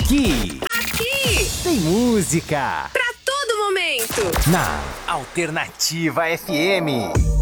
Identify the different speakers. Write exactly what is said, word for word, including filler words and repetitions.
Speaker 1: Aqui,
Speaker 2: Aqui,
Speaker 1: tem música
Speaker 2: pra todo momento.
Speaker 1: na Alternativa F M.